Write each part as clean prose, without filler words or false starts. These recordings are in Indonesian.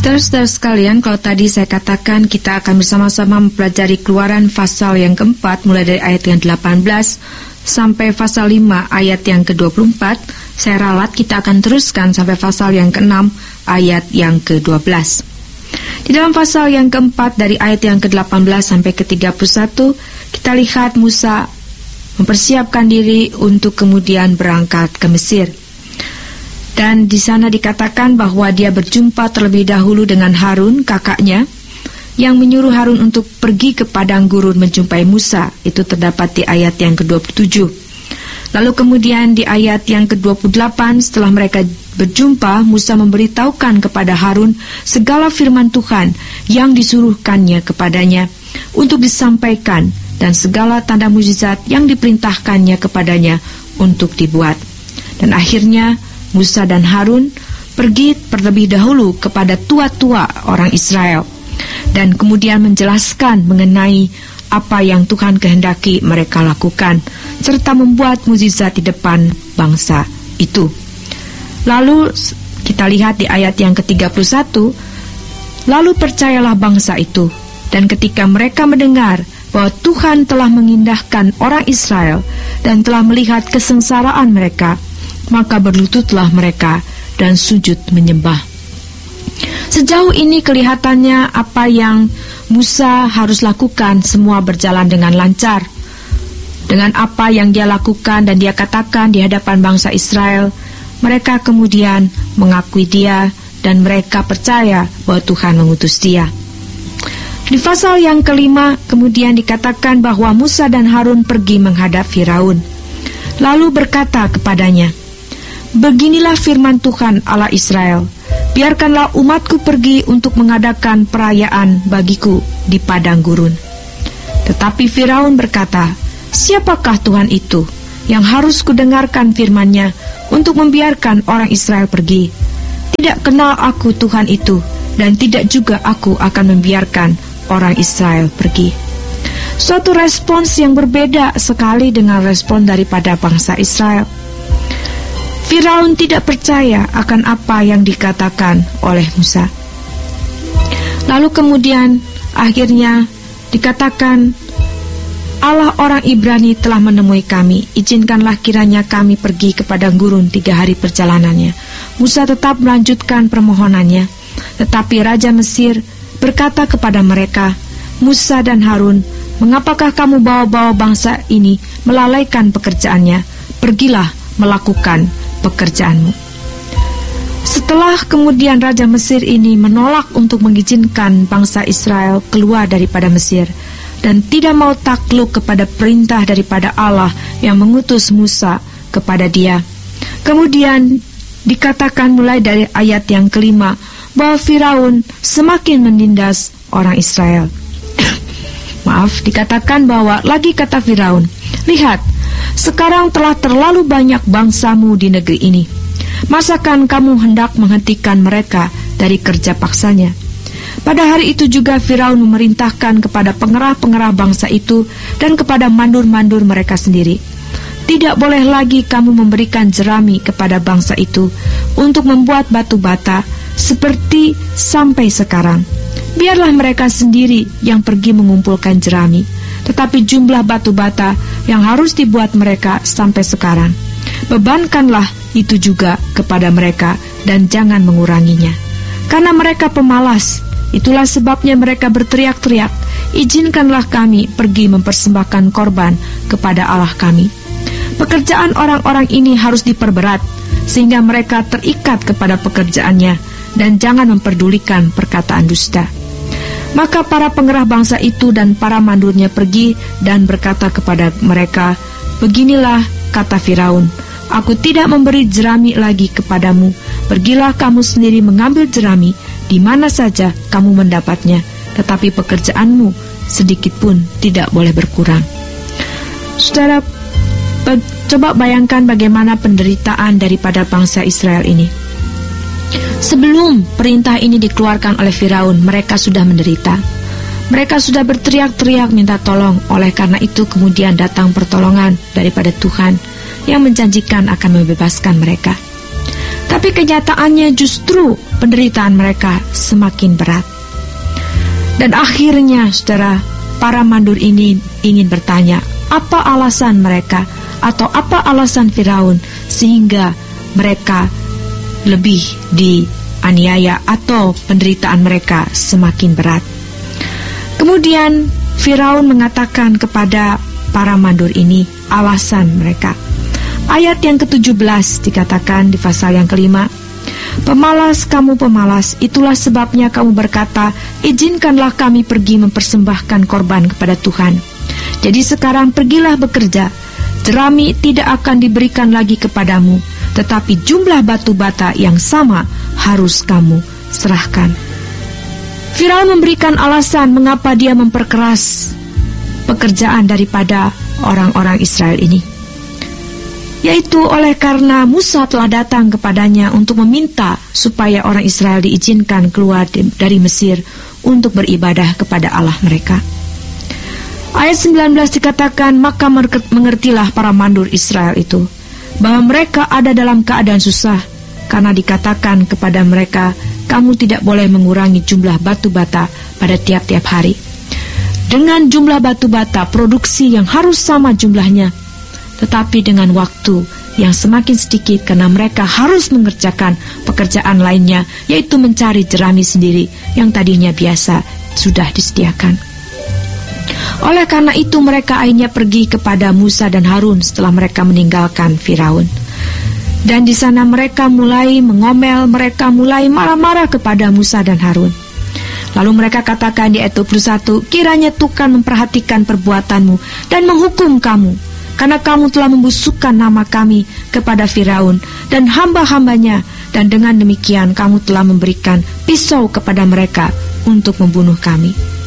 Saudara-saudara sekalian, kalau tadi saya katakan kita akan bersama-sama mempelajari Keluaran pasal yang keempat mulai dari ayat yang 18 sampai pasal 5 ayat yang ke-24. Saya ralat kita akan teruskan sampai pasal yang ke-6 ayat yang ke-12. Di dalam pasal yang keempat dari ayat yang ke-18 sampai ke-31, kita lihat Musa mempersiapkan diri untuk kemudian berangkat ke Mesir. Dan di sana dikatakan bahwa dia berjumpa terlebih dahulu dengan Harun, kakaknya, yang menyuruh Harun untuk pergi ke padang gurun menjumpai Musa. Itu terdapat di ayat yang ke-27. Lalu kemudian di ayat yang ke-28, setelah mereka berjumpa, Musa memberitahukan kepada Harun segala firman Tuhan yang disuruhkannya kepadanya untuk disampaikan dan segala tanda mukjizat yang diperintahkannya kepadanya untuk dibuat. Dan akhirnya Musa dan Harun pergi terlebih dahulu kepada tua-tua orang Israel dan kemudian menjelaskan mengenai apa yang Tuhan kehendaki mereka lakukan serta membuat mukjizat di depan bangsa itu. Lalu kita lihat di ayat yang ke-31, lalu percayalah bangsa itu, dan ketika mereka mendengar bahwa Tuhan telah mengindahkan orang Israel dan telah melihat kesengsaraan mereka, maka berlututlah mereka dan sujud menyembah. Sejauh ini kelihatannya apa yang Musa harus lakukan semua berjalan dengan lancar. Dengan apa yang dia lakukan dan dia katakan di hadapan bangsa Israel, mereka kemudian mengakui dia dan mereka percaya bahwa Tuhan mengutus dia. Di pasal yang kelima kemudian dikatakan bahwa Musa dan Harun pergi menghadap Firaun, lalu berkata kepadanya, "Beginilah firman Tuhan Allah Israel, biarkanlah umatku pergi untuk mengadakan perayaan bagiku di padang gurun." Tetapi Firaun berkata, "Siapakah Tuhan itu yang harus kudengarkan firman-Nya untuk membiarkan orang Israel pergi? Tidak kenal aku Tuhan itu, dan tidak juga aku akan membiarkan orang Israel pergi." Suatu respons yang berbeda sekali dengan respon daripada bangsa Israel. Firaun tidak percaya akan apa yang dikatakan oleh Musa. Lalu kemudian akhirnya dikatakan, "Allah orang Ibrani telah menemui kami, izinkanlah kiranya kami pergi ke padang gurun 3 hari perjalanannya." Musa tetap melanjutkan permohonannya, tetapi Raja Mesir berkata kepada mereka, "Musa dan Harun, mengapakah kamu bawa-bawa bangsa ini melalaikan pekerjaannya? Pergilah melakukan pekerjaanmu." Setelah kemudian Raja Mesir ini menolak untuk mengizinkan bangsa Israel keluar daripada Mesir dan tidak mau takluk kepada perintah daripada Allah yang mengutus Musa kepada dia. Kemudian dikatakan mulai dari ayat yang kelima bahwa Firaun semakin menindas orang Israel. Dikatakan bahwa lagi kata Firaun, "Lihat, sekarang telah terlalu banyak bangsamu di negeri ini. Masakan kamu hendak menghentikan mereka dari kerja paksanya?" Pada hari itu juga Firaun memerintahkan kepada pengerah-pengerah bangsa itu dan kepada mandur-mandur mereka sendiri, "Tidak boleh lagi kamu memberikan jerami kepada bangsa itu untuk membuat batu bata seperti sampai sekarang. Biarlah mereka sendiri yang pergi mengumpulkan jerami, tetapi jumlah batu bata yang harus dibuat mereka sampai sekarang, bebankanlah itu juga kepada mereka dan jangan menguranginya. Karena mereka pemalas, itulah sebabnya mereka berteriak-teriak, 'Izinkanlah kami pergi mempersembahkan korban kepada Allah kami.' Pekerjaan orang-orang ini harus diperberat, sehingga mereka terikat kepada pekerjaannya dan jangan memperdulikan perkataan dusta." Maka para pengerah bangsa itu dan para mandurnya pergi dan berkata kepada mereka, "Beginilah kata Firaun, aku tidak memberi jerami lagi kepadamu. Pergilah kamu sendiri mengambil jerami di mana saja kamu mendapatnya, tetapi pekerjaanmu sedikit pun tidak boleh berkurang." Saudara, coba bayangkan bagaimana penderitaan daripada bangsa Israel ini. Sebelum perintah ini dikeluarkan oleh Firaun, mereka sudah menderita. Mereka sudah berteriak-teriak minta tolong. Oleh karena itu kemudian datang pertolongan daripada Tuhan yang menjanjikan akan membebaskan mereka. Tapi kenyataannya justru penderitaan mereka semakin berat. Dan akhirnya, saudara, para mandur ini ingin bertanya, apa alasan mereka atau apa alasan Firaun sehingga mereka lebih dianiaya atau penderitaan mereka semakin berat. Kemudian Firaun mengatakan kepada para mandur ini alasan mereka. Ayat yang ke-17 dikatakan di pasal yang ke-5, "Pemalas kamu pemalas, itulah sebabnya kamu berkata, izinkanlah kami pergi mempersembahkan korban kepada Tuhan. Jadi sekarang pergilah bekerja, jerami tidak akan diberikan lagi kepadamu, tetapi jumlah batu bata yang sama harus kamu serahkan." Firaun memberikan alasan mengapa dia memperkeras pekerjaan daripada orang-orang Israel ini, yaitu oleh karena Musa telah datang kepadanya untuk meminta supaya orang Israel diizinkan keluar dari Mesir untuk beribadah kepada Allah mereka. Ayat 19 dikatakan, "Maka mengertilah para mandur Israel itu bahwa mereka ada dalam keadaan susah, karena dikatakan kepada mereka, kamu tidak boleh mengurangi jumlah batu bata pada tiap-tiap hari. Dengan jumlah batu bata produksi yang harus sama jumlahnya, tetapi dengan waktu yang semakin sedikit karena mereka harus mengerjakan pekerjaan lainnya, yaitu mencari jerami sendiri yang tadinya biasa sudah disediakan. Oleh karena itu mereka akhirnya pergi kepada Musa dan Harun setelah mereka meninggalkan Firaun. Dan di sana mereka mulai mengomel, mereka mulai marah-marah kepada Musa dan Harun. Lalu mereka katakan di ayat 21, "Kiranya Tuhan memperhatikan perbuatanmu dan menghukum kamu, karena kamu telah membusukkan nama kami kepada Firaun dan hamba-hambanya, dan dengan demikian kamu telah memberikan pisau kepada mereka untuk membunuh kami."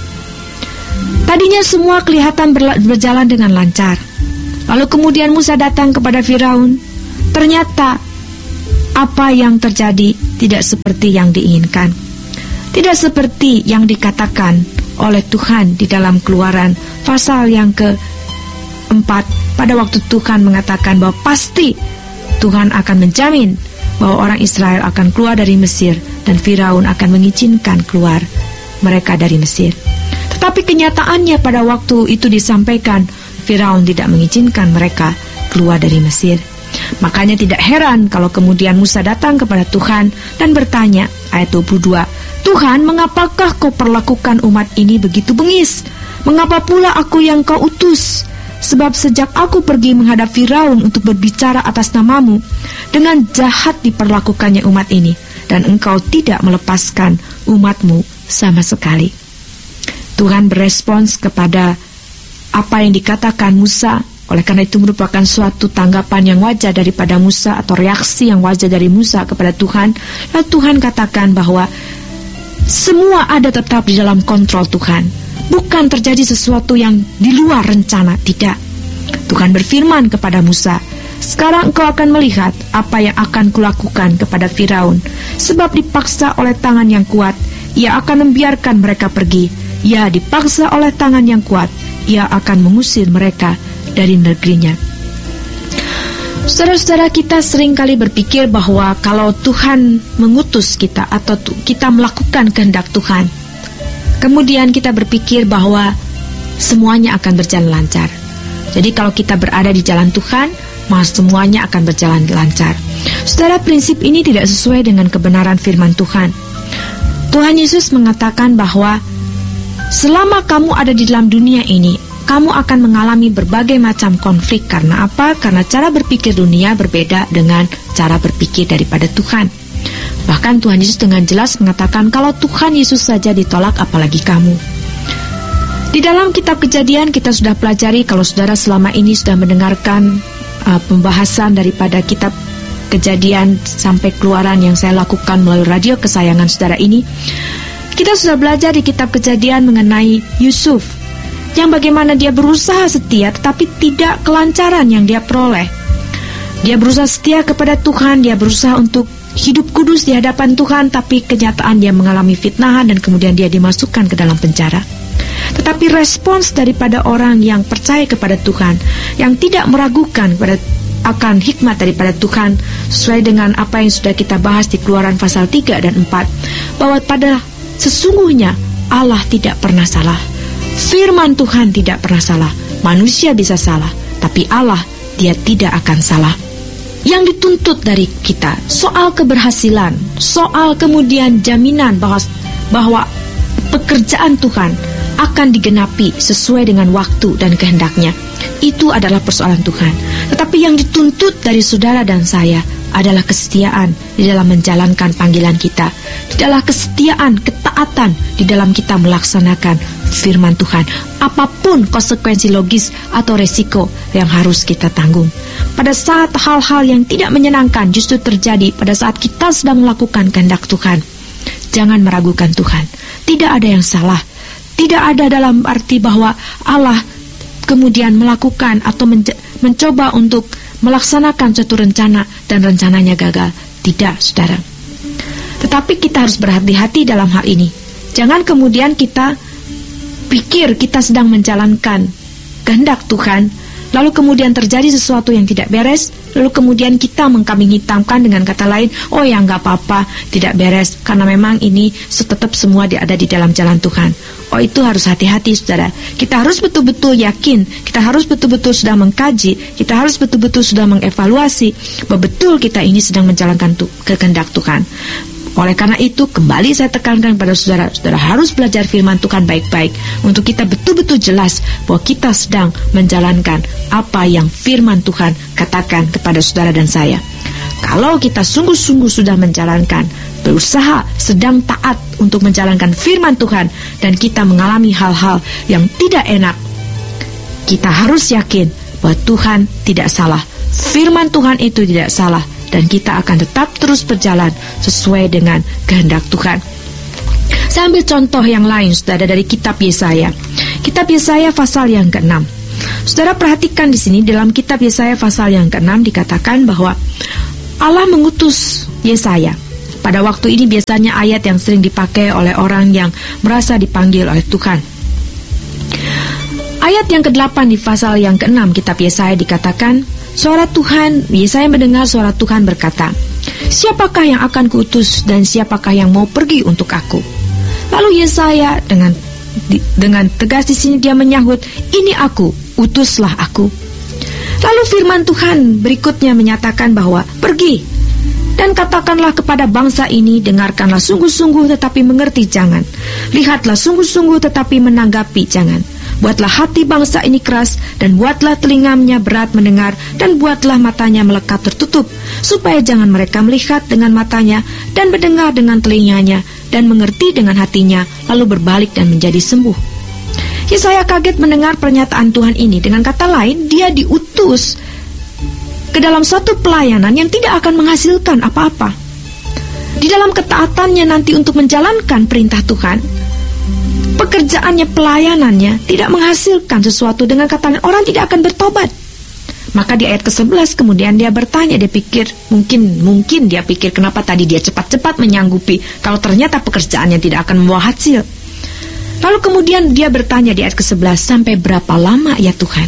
Tadinya semua kelihatan berjalan dengan lancar. Lalu kemudian Musa datang kepada Firaun. Ternyata apa yang terjadi tidak seperti yang diinginkan, tidak seperti yang dikatakan oleh Tuhan di dalam Keluaran pasal yang ke-4, pada waktu Tuhan mengatakan bahwa pasti Tuhan akan menjamin bahwa orang Israel akan keluar dari Mesir dan Firaun akan mengizinkan keluar mereka dari Mesir. Tetapi kenyataannya pada waktu itu disampaikan, Firaun tidak mengizinkan mereka keluar dari Mesir. Makanya tidak heran kalau kemudian Musa datang kepada Tuhan dan bertanya, ayat 22, "Tuhan, mengapakah kau perlakukan umat ini begitu bengis? Mengapa pula aku yang kau utus? Sebab sejak aku pergi menghadap Firaun untuk berbicara atas namamu, dengan jahat diperlakukannya umat ini, dan engkau tidak melepaskan umatmu sama sekali." Tuhan berespons kepada apa yang dikatakan Musa. Oleh karena itu merupakan suatu tanggapan yang wajar daripada Musa, atau reaksi yang wajar dari Musa kepada Tuhan. Lalu Tuhan katakan bahwa semua ada tetap di dalam kontrol Tuhan. Bukan terjadi sesuatu yang di luar rencana, tidak. Tuhan berfirman kepada Musa, "Sekarang engkau akan melihat apa yang akan kulakukan kepada Firaun. Sebab dipaksa oleh tangan yang kuat, ia akan membiarkan mereka pergi. Ya, dipaksa oleh tangan yang kuat, ia akan mengusir mereka dari negerinya." Saudara-saudara, kita seringkali berpikir bahwa kalau Tuhan mengutus kita atau kita melakukan kehendak Tuhan, kemudian kita berpikir bahwa semuanya akan berjalan lancar. Jadi kalau kita berada di jalan Tuhan, maka semuanya akan berjalan lancar. Saudara, prinsip ini tidak sesuai dengan kebenaran firman Tuhan. Tuhan Yesus mengatakan bahwa selama kamu ada di dalam dunia ini, kamu akan mengalami berbagai macam konflik. Karena apa? Karena cara berpikir dunia berbeda dengan cara berpikir daripada Tuhan. Bahkan Tuhan Yesus dengan jelas mengatakan, kalau Tuhan Yesus saja ditolak, apalagi kamu. Di dalam kitab Kejadian kita sudah pelajari, kalau saudara selama ini sudah mendengarkan pembahasan daripada kitab Kejadian sampai Keluaran yang saya lakukan melalui radio kesayangan saudara ini, kita sudah belajar di kitab Kejadian mengenai Yusuf, yang bagaimana dia berusaha setia tetapi tidak kelancaran yang dia peroleh. Dia berusaha setia kepada Tuhan, dia berusaha untuk hidup kudus di hadapan Tuhan, tapi kenyataan dia mengalami fitnahan dan kemudian dia dimasukkan ke dalam penjara. Tetapi respons daripada orang yang percaya kepada Tuhan, yang tidak meragukan kepada akan hikmat daripada Tuhan, sesuai dengan apa yang sudah kita bahas di Keluaran pasal 3 dan 4, bahwa pada sesungguhnya Allah tidak pernah salah. Firman Tuhan tidak pernah salah. Manusia bisa salah, tapi Allah, Dia tidak akan salah. Yang dituntut dari kita soal keberhasilan, soal kemudian jaminan bahwa pekerjaan Tuhan akan digenapi sesuai dengan waktu dan kehendaknya, itu adalah persoalan Tuhan. Tetapi yang dituntut dari saudara dan saya adalah kesetiaan di dalam menjalankan panggilan kita, adalah kesetiaan, ketaatan di dalam kita melaksanakan firman Tuhan, apapun konsekuensi logis atau resiko yang harus kita tanggung. Pada saat hal-hal yang tidak menyenangkan justru terjadi pada saat kita sedang melakukan kehendak Tuhan, jangan meragukan Tuhan. Tidak ada yang salah. Tidak ada dalam arti bahwa Allah kemudian melakukan atau mencoba untuk melaksanakan suatu rencana dan rencananya gagal. Tidak, saudara. Tetapi kita harus berhati-hati dalam hal ini. Jangan kemudian kita pikir kita sedang menjalankan kehendak Tuhan, lalu kemudian terjadi sesuatu yang tidak beres, lalu kemudian kita mengkambing hitamkan dengan kata lain, oh ya nggak apa-apa, tidak beres, karena memang ini tetap semua ada di dalam jalan Tuhan. Oh, itu harus hati-hati, saudara. Kita harus betul-betul yakin, kita harus betul-betul sudah mengkaji, kita harus betul-betul sudah mengevaluasi bahwa betul kita ini sedang menjalankan kehendak Tuhan. Oleh karena itu, kembali saya tekankan kepada saudara, saudara harus belajar firman Tuhan baik-baik untuk kita betul-betul jelas bahwa kita sedang menjalankan apa yang firman Tuhan katakan kepada saudara dan saya. Kalau kita sungguh-sungguh sudah menjalankan, berusaha, sedang taat untuk menjalankan firman Tuhan, dan kita mengalami hal-hal yang tidak enak, kita harus yakin bahwa Tuhan tidak salah. Firman Tuhan itu tidak salah, dan kita akan tetap terus berjalan sesuai dengan kehendak Tuhan. Saya ambil contoh yang lain, saudara, dari kitab Yesaya. Kitab Yesaya pasal yang ke-6. Saudara perhatikan di sini, dalam kitab Yesaya pasal yang ke-6 dikatakan bahwa Allah mengutus Yesaya. Pada waktu ini biasanya ayat yang sering dipakai oleh orang yang merasa dipanggil oleh Tuhan. Ayat yang ke-8 di pasal yang ke-6 kitab Yesaya dikatakan, suara Tuhan, Yesaya mendengar suara Tuhan berkata, siapakah yang akan kuutus dan siapakah yang mau pergi untuk aku? Lalu Yesaya dengan tegas di sini dia menyahut, ini aku, utuslah aku. Lalu firman Tuhan berikutnya menyatakan bahwa pergi dan katakanlah kepada bangsa ini, dengarkanlah sungguh-sungguh tetapi mengerti jangan, lihatlah sungguh-sungguh tetapi menanggapi jangan. Buatlah hati bangsa ini keras, dan buatlah telinganya berat mendengar, dan buatlah matanya melekat tertutup, supaya jangan mereka melihat dengan matanya, dan mendengar dengan telinganya, dan mengerti dengan hatinya, lalu berbalik dan menjadi sembuh. Yesaya kaget mendengar pernyataan Tuhan ini. Dengan kata lain, dia diutus ke dalam suatu pelayanan yang tidak akan menghasilkan apa-apa. Di dalam ketaatannya nanti untuk menjalankan perintah Tuhan, pekerjaannya, pelayanannya tidak menghasilkan sesuatu. Dengan kata lain, orang tidak akan bertobat. Maka di ayat ke-11 kemudian dia bertanya, dia pikir, mungkin dia pikir kenapa tadi dia cepat-cepat menyanggupi kalau ternyata pekerjaannya tidak akan membawa hasil. Lalu kemudian dia bertanya di ayat ke-11, sampai berapa lama ya Tuhan?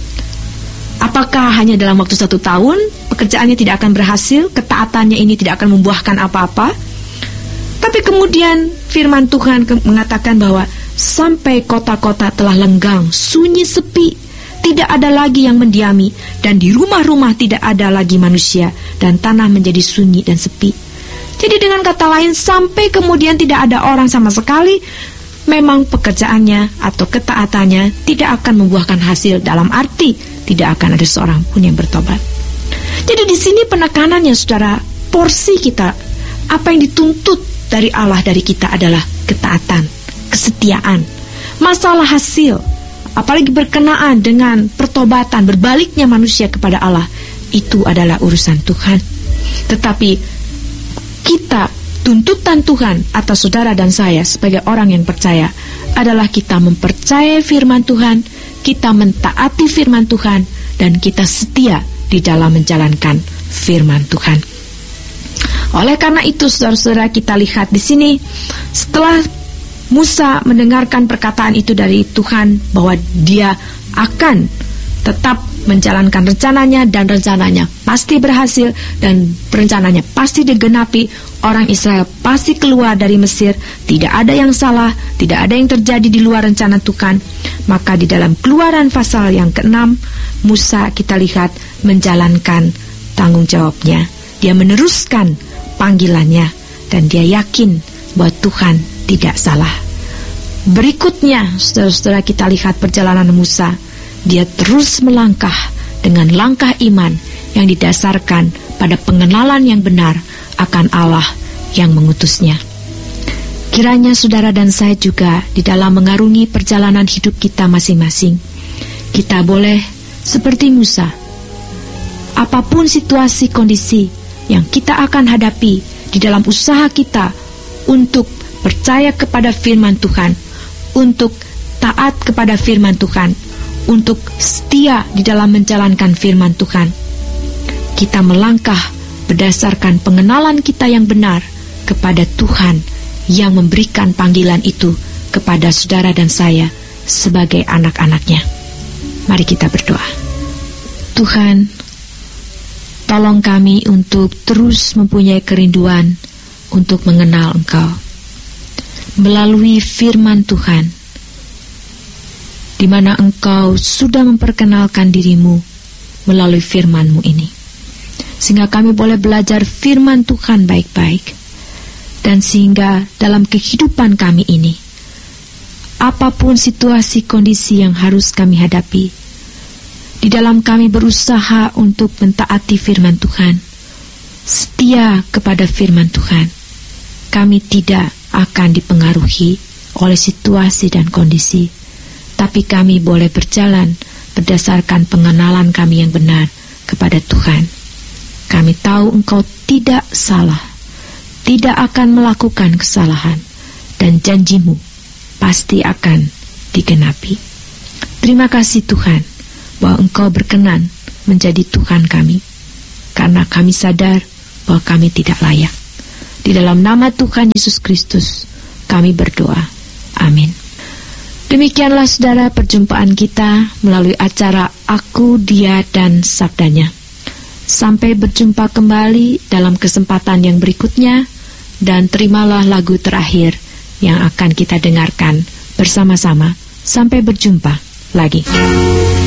Apakah hanya dalam waktu 1 tahun pekerjaannya tidak akan berhasil, ketaatannya ini tidak akan membuahkan apa-apa? Tapi kemudian firman Tuhan mengatakan bahwa sampai kota-kota telah lenggang, sunyi sepi, tidak ada lagi yang mendiami, dan di rumah-rumah tidak ada lagi manusia, dan tanah menjadi sunyi dan sepi. Jadi dengan kata lain, sampai kemudian tidak ada orang sama sekali, memang pekerjaannya atau ketaatannya tidak akan membuahkan hasil, dalam arti tidak akan ada seorang pun yang bertobat. Jadi di sini penekanannya, saudara, porsi kita, apa yang dituntut dari Allah dari kita adalah ketaatan, kesetiaan. Masalah hasil, apalagi berkenaan dengan pertobatan, berbaliknya manusia kepada Allah, itu adalah urusan Tuhan. Tetapi kita, tuntutan Tuhan atas saudara dan saya sebagai orang yang percaya adalah kita mempercayai firman Tuhan, kita mentaati firman Tuhan, dan kita setia di dalam menjalankan firman Tuhan. Oleh karena itu, saudara-saudara, kita lihat di sini, setelah Musa mendengarkan perkataan itu dari Tuhan bahwa dia akan tetap menjalankan rencananya, dan rencananya pasti berhasil, dan rencananya pasti digenapi. Orang Israel pasti keluar dari Mesir. Tidak ada yang salah, tidak ada yang terjadi di luar rencana Tuhan. Maka di dalam Keluaran pasal yang ke-6, Musa kita lihat menjalankan tanggung jawabnya. Dia meneruskan panggilannya, dan dia yakin bahwa Tuhan tidak salah. Berikutnya, saudara-saudara, kita lihat perjalanan Musa. Dia terus melangkah dengan langkah iman yang didasarkan pada pengenalan yang benar akan Allah yang mengutusnya. Kiranya saudara dan saya juga di dalam mengarungi perjalanan hidup kita masing-masing, kita boleh seperti Musa. Apapun situasi kondisi yang kita akan hadapi di dalam usaha kita untuk percaya kepada firman Tuhan, untuk taat kepada firman Tuhan, untuk setia di dalam menjalankan firman Tuhan, kita melangkah berdasarkan pengenalan kita yang benar kepada Tuhan yang memberikan panggilan itu kepada saudara dan saya sebagai anak-anaknya. Mari kita berdoa. Tuhan, tolong kami untuk terus mempunyai kerinduan untuk mengenal Engkau melalui firman Tuhan, di mana Engkau sudah memperkenalkan dirimu melalui firman-Mu ini. Sehingga kami boleh belajar firman Tuhan baik-baik. Dan sehingga dalam kehidupan kami ini, apapun situasi kondisi yang harus kami hadapi, di dalam kami berusaha untuk mentaati firman Tuhan, setia kepada firman Tuhan, kami tidak akan dipengaruhi oleh situasi dan kondisi, tapi kami boleh berjalan berdasarkan pengenalan kami yang benar kepada Tuhan. Kami tahu Engkau tidak salah, tidak akan melakukan kesalahan, dan janji-Mu pasti akan digenapi. Terima kasih Tuhan, bahwa Engkau berkenan menjadi Tuhan kami, karena kami sadar bahwa kami tidak layak. Di dalam nama Tuhan Yesus Kristus, kami berdoa. Amin. Demikianlah saudara perjumpaan kita melalui acara Aku, Dia, dan Sabdanya. Sampai berjumpa kembali dalam kesempatan yang berikutnya, dan terimalah lagu terakhir yang akan kita dengarkan bersama-sama. Sampai berjumpa lagi.